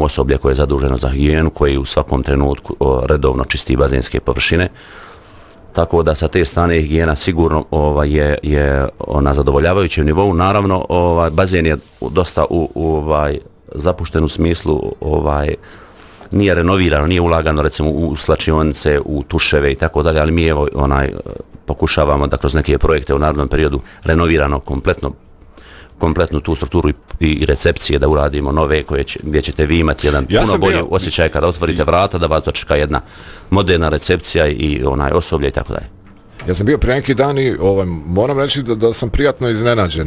imamo osoblje koje je zaduženo za higijenu, koji u svakom trenutku redovno čisti bazenske površine. Tako da sa te strane higijena sigurno je na zadovoljavajućem nivou. Naravno, bazen je dosta zapušten u smislu, nije renovirano, nije ulagano recimo u slačionice, u tuševe i tako dalje, ali mi pokušavamo da kroz neke projekte u narednom periodu renovirano kompletnu tu strukturu i recepcije da uradimo nove gdje ćete vi imati jedan puno bolji osjećaj kada otvorite vrata, da vas dočeka jedna moderna recepcija i osoblje i tako dalje. Ja sam bio pre neki dan i moram reći da sam prijatno iznenađen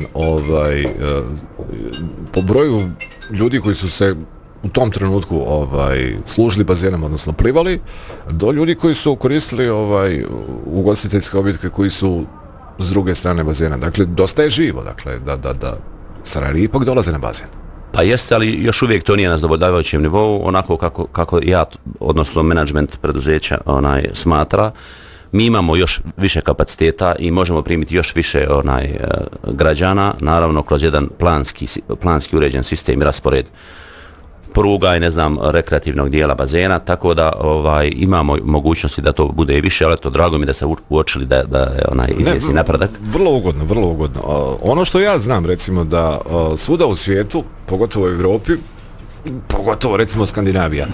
po broju ljudi koji su se u tom trenutku služili bazenom, odnosno plivali, do ljudi koji su koristili ugostiteljske objekte koji su s druge strane bazena. Dakle, dosta je živo, dakle, da Sarajevo ipak dolaze na bazen. Pa jeste, ali još uvijek to nije na zadovoljavajućem nivou, onako kako ja, odnosno menadžment preduzeća smatra. Mi imamo još više kapaciteta i možemo primiti još više građana, naravno kroz jedan planski uređen sistem i raspored pruga i rekreativnog dijela bazena, tako da imamo mogućnosti da to bude i više, ali to drago mi da se uočili da je izvjesni napredak. Vrlo ugodno. Ono što ja znam, recimo, da svuda u svijetu, pogotovo u Europi, pogotovo recimo Skandinavija,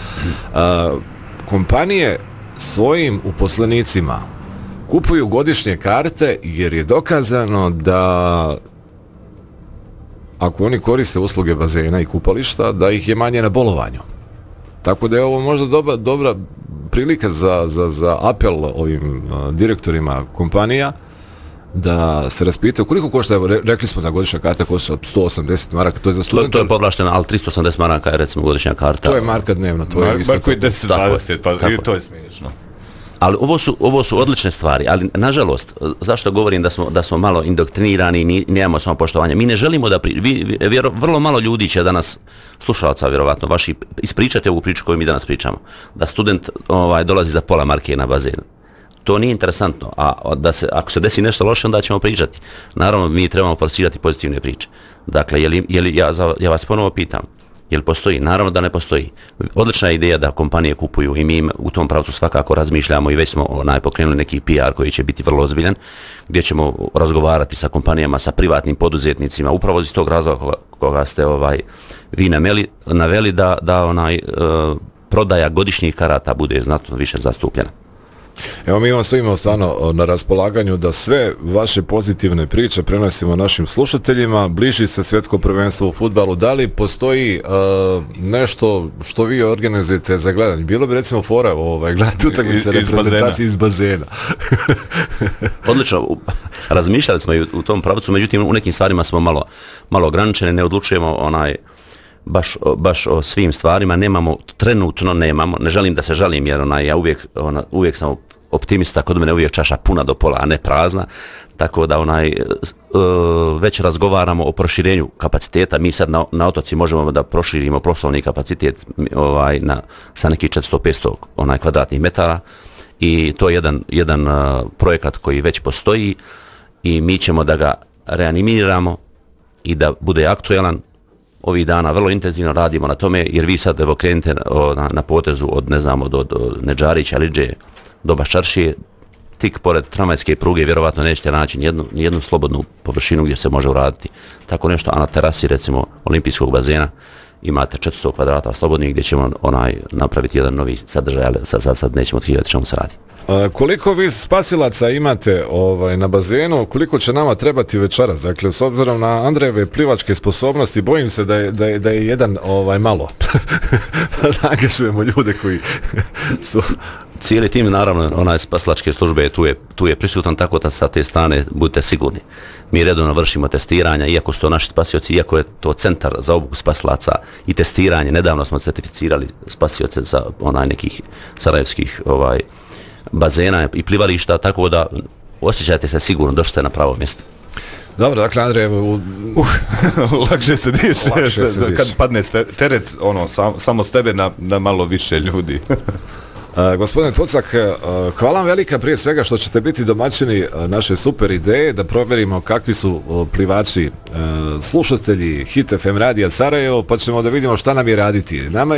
kompanije svojim uposlenicima kupuju godišnje karte jer je dokazano da ako oni koriste usluge bazena i kupališta, da ih je manje na bolovanju. Tako da je ovo možda dobra prilika za apel ovim direktorima kompanija da se raspitaju koliko košta, rekli smo da godišnja karta košta 180 maraka, to je za studenta. To je povlašteno, ali 380 maraka je recimo godišnja karta. To je marka dnevno. Marko je 10-20, pa to je smiješno. Ali ovo su odlične stvari, ali nažalost, zašto govorim da smo malo indoktrinirani i nemamo samo poštovanja? Mi ne želimo da vrlo malo ljudi će danas, slušalaca vjerovatno, vaši ispričate ovu priču koju mi danas pričamo, da student dolazi za pola marke na bazen. To nije interesantno, a ako se desi nešto loše, onda ćemo pričati. Naravno, mi trebamo forsirati pozitivne priče. Dakle, ja vas ponovo pitam, jel postoji? Naravno da ne postoji. Odlična je ideja da kompanije kupuju i mi u tom pravcu svakako razmišljamo i već smo pokrenuli neki PR koji će biti vrlo ozbiljan, gdje ćemo razgovarati sa kompanijama, sa privatnim poduzetnicima, upravo iz tog razloga koga ste vi naveli da prodaja godišnjih karata bude znatno više zastupljena. Evo mi vam stojimo stvarno na raspolaganju da sve vaše pozitivne priče prenosimo našim slušateljima. Bliži se svjetsko prvenstvo u fudbalu. Da li postoji nešto što vi organizujete za gledanje? Bilo bi recimo fora gledati utakmice reprezentacije iz bazena. Odlično. Razmišljali smo i u tom pravcu, međutim u nekim stvarima smo malo ograničeni, ne odlučujemo baš o svim stvarima, trenutno nemamo, ne želim da se žalim jer ja uvijek sam optimista, kod mene uvijek čaša puna do pola, a ne prazna, tako da već razgovaramo o proširenju kapaciteta. Mi sad na otoci možemo da proširimo poslovni kapacitet sa nekih 400-500 kvadratnih metara i to je jedan projekat koji već postoji i mi ćemo da ga reanimiramo i da bude aktuelan. Ovih dana vrlo intenzivno radimo na tome, jer vi sad evo krenete na potezu od do Nedžarića, Lidže do Baščaršije, tik pored tramvajske pruge vjerovatno nećete naći nijednu slobodnu površinu gdje se može uraditi tako nešto, a na terasi recimo olimpijskog bazena imate 400 kvadrata slobodnih gdje ćemo napraviti jedan novi sadržaj, ali sad nećemo otkrivati čemu se radi. Koliko vi spasilaca imate na bazenu, koliko će nama trebati večeras? Dakle, s obzirom na Andrejeve plivačke sposobnosti, bojim se da je jedan malo. Da angažujemo ljude koji su... Cijeli tim, naravno, spasilačke službe tu je prisutan, tako da sa te strane budite sigurni. Mi redovno vršimo testiranja, iako su to naši spasioci, iako je to centar za obuku spasilaca i testiranje. Nedavno smo certificirali spasioce za nekih sarajevskih bazena i plivališta, tako da osjećajte se sigurno, došli ste na pravo mjesto. Dobro, dakle, Andrej, lakše se diše, kad padne teret, samo s tebe na malo više ljudi. Gospodine Tucak, hvala vam velika prije svega što ćete biti domaćini naše super ideje, da provjerimo kakvi su plivači slušatelji Hit FM Radija Sarajevo, pa ćemo da vidimo šta nam je raditi. Nama